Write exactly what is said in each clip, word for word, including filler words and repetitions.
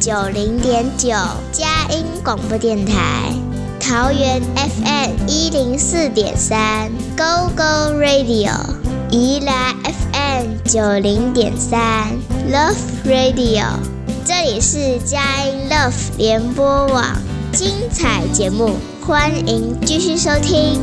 九零点九佳音广播电台，桃园 F M 一零四点三 Go Go Radio， 宜兰 F M 九零点三 Love Radio， 这里是佳音 Love 联播网，精彩节目，欢迎继续收听。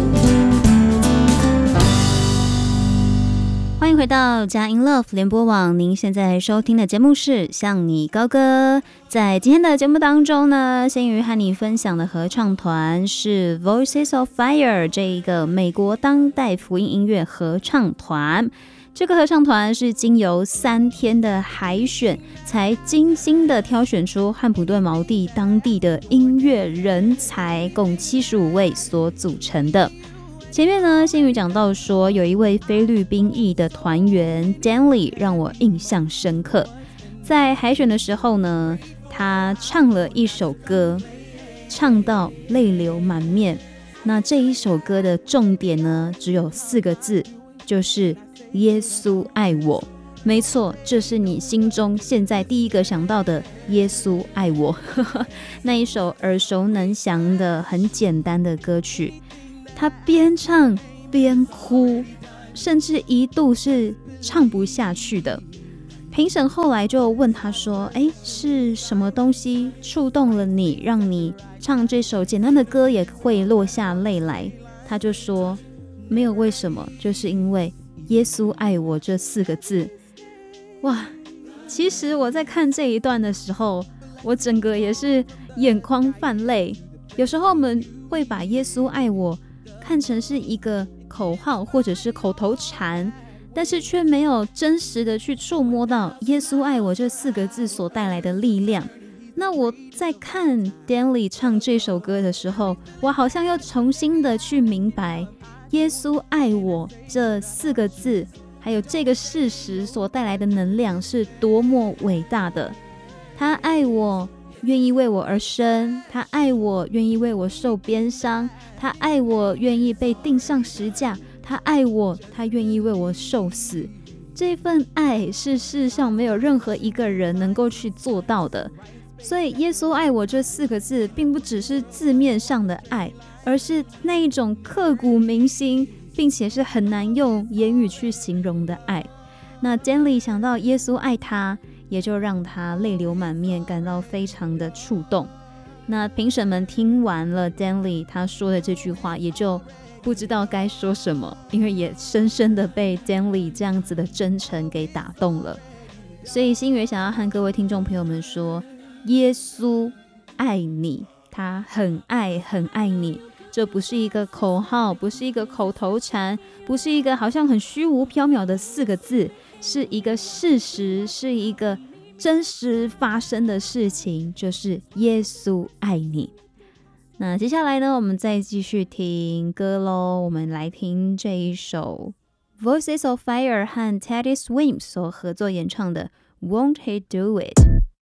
欢迎回到佳音 Love 联播网，您现在收听的节目是向你高歌。在今天的节目当中呢，先于和你分享的合唱团是 Voices of Fire 这一个美国当代福音音乐合唱团。这个合唱团是经由三天的海选，才精心的挑选出汉普顿毛地当地的音乐人才，共七十五位所组成的。前面呢，先宇讲到说，有一位菲律宾裔的团员 Danley 让我印象深刻。在海选的时候呢，他唱了一首歌，唱到泪流满面。那这一首歌的重点呢，只有四个字，就是耶稣爱我。没错，这是你心中现在第一个想到的耶稣爱我那一首耳熟能详的很简单的歌曲。他边唱边哭，甚至一度是唱不下去的。评审后来就问他说，诶，是什么东西触动了你，让你唱这首简单的歌也会落下泪来？他就说，没有为什么，就是因为耶稣爱我这四个字。哇，其实我在看这一段的时候，我整个也是眼眶泛泪。有时候我们会把耶稣爱我看成是一个口号或者是口头禅，但是却没有真实的去触摸到耶稣爱我这四个字所带来的力量。那我在看 Danley 唱这首歌的时候，我好像又重新的去明白耶稣爱我这四个字还有这个事实所带来的能量是多么伟大的。他爱我，愿意为我而生，他爱我，愿意为我受鞭伤，他爱我，愿意被钉上十架，他爱我，他愿意为我受死。这份爱是世上没有任何一个人能够去做到的。所以耶稣爱我这四个字并不只是字面上的爱，而是那一种刻骨铭心并且是很难用言语去形容的爱。那 Danley 想到耶稣爱他，也就让他泪流满面，感到非常的触动。那评审们听完了 Danley 他说的这句话，也就不知道该说什么，因为也深深的被 Danley 这样子的真诚给打动了。所以新月想要和各位听众朋友们说，耶稣爱你，他很爱很爱你。这不是一个口号，不是一个口头禅，不是一个好像很虚无缥缈的四个字，是一个事实，是一个真实发生的事情，就是耶稣爱你。那接下来呢，我们再继续听歌咯，我们来听这一首 Voices of Fire 和 Teddy Swims 所合作演唱的 Won't He Do It。